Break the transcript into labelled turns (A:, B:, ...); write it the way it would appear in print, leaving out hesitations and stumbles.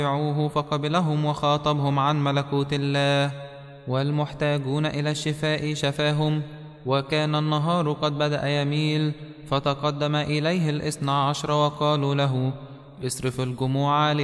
A: فبايعوه فقبلهم وخاطبهم عن ملكوت الله، والمحتاجون إلى الشفاء شفاهم. وكان النهار قد بدأ يميل، فتقدم إليه 12 وقالوا له: اصرف الجموع